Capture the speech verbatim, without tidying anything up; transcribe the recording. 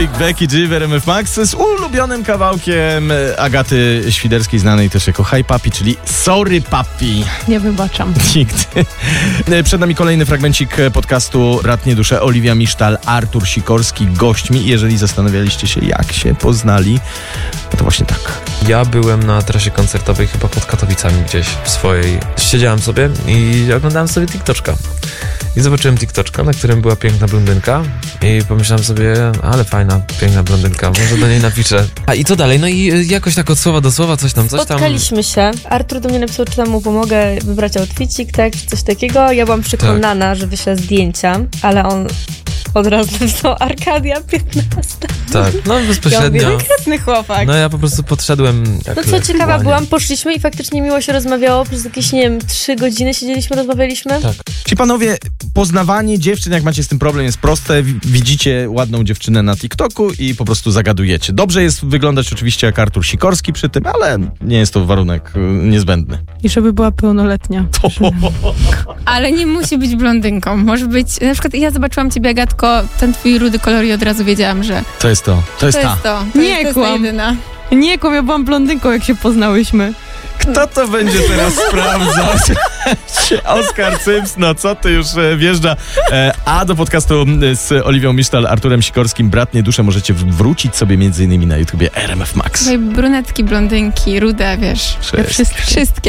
Big Becky G w R M F Max z ulubionym kawałkiem Agaty Świderskiej, znanej też jako Hi Papi, czyli Sorry Papi. Nie wybaczam. Nigdy. Przed nami kolejny fragmencik podcastu Bratnie Dusze. Oliwia Misztal, Artur Sikorski gośćmi. Jeżeli zastanawialiście się, jak się poznali, to właśnie tak. Ja byłem na trasie koncertowej chyba pod Katowicami gdzieś w swojej. Siedziałem sobie i oglądałem sobie TikToczka. I zobaczyłem TikToczka, na którym była piękna blondynka i pomyślałem sobie, ale fajna, piękna blondynka, może do niej napiszę. A i co dalej? No i jakoś tak od słowa do słowa, coś tam, coś tam. Spotkaliśmy się. Artur do mnie napisał, czy tam mu pomogę wybrać outfitik, tak, czy coś takiego. Ja byłam przekonana, tak, że wyślę zdjęcia, ale on od razu napisał Arkadia piętnasta. Tak, no bezpośrednio. Ja mówię, świetny chłopak. No ja po prostu podszedłem. No co ciekawa byłam, poszliśmy i faktycznie miło się rozmawiało. Przez jakieś, nie wiem, trzy godziny siedzieliśmy, rozmawialiśmy. Tak. Ci panowie, poznawanie dziewczyn, jak macie z tym problem, jest proste. Widzicie ładną dziewczynę na TikToku i po prostu zagadujecie. Dobrze jest wyglądać oczywiście jak Artur Sikorski przy tym, ale nie jest to warunek y, niezbędny. I żeby była pełnoletnia. Ale nie musi być blondynką. Może być, na przykład ja zobaczyłam ciebie, Agatko, ten twój rudy kolor i od razu wiedziałam, że To jest to. To jest to ta. jest to. To Nie jest, to jest ta kłam. jedyna. Nie, kłam, ja byłam blondynką, jak się poznałyśmy. Kto to będzie teraz sprawdzać? Oskar Cyms, no co ty już e, wjeżdża. E, a do podcastu z Oliwią Misztal, Arturem Sikorskim, Bratnie Dusze, możecie w- wrócić sobie między innymi na YouTubie R M F Max. Tutaj brunetki, blondynki, rude, wiesz. Wszystkie. Wszystkie.